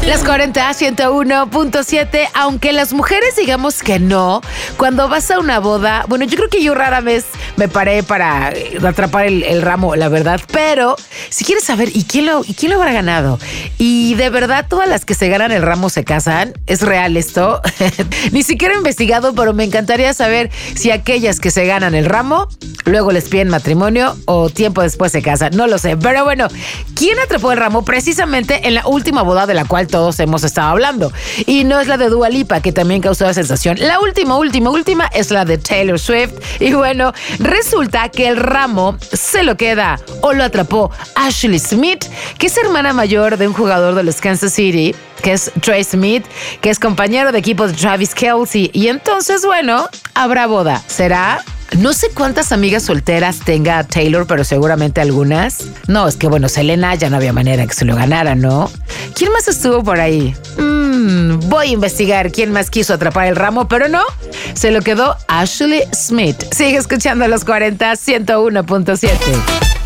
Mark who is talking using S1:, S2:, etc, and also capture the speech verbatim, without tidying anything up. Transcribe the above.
S1: Las cuarenta, ciento uno punto siete, aunque las mujeres digamos que no, cuando vas a una boda, bueno, yo creo que yo rara vez me paré para atrapar el, el ramo, la verdad, pero si quieres saber, ¿y quién, lo, ¿y quién lo habrá ganado? Y de verdad, todas las que se ganan el ramo se casan, ¿es real esto? Ni siquiera he investigado, pero me encantaría saber si aquellas que se ganan el ramo, luego les piden matrimonio o tiempo después se casan, no lo sé, pero bueno, ¿quién atrapó el ramo? Precisamente en la última boda de la cual todos hemos estado hablando. Y no es la de Dua Lipa, que también causó la sensación. La última, última, última es la de Taylor Swift. Y bueno, resulta que el ramo se lo queda o lo atrapó Ashley Smith, que es hermana mayor de un jugador de los Kansas City, que es Trey Smith, que es compañero de equipo de Travis Kelce. Y entonces, bueno, habrá boda. ¿Será? No sé cuántas amigas solteras tenga Taylor, pero seguramente algunas. No, es que bueno, Selena ya no había manera que se lo ganara, ¿no? ¿Quién más estuvo por ahí? Mm, voy a investigar quién más quiso atrapar el ramo, pero no, se lo quedó Ashley Smith. Sigue escuchando los cuarenta, ciento uno punto siete.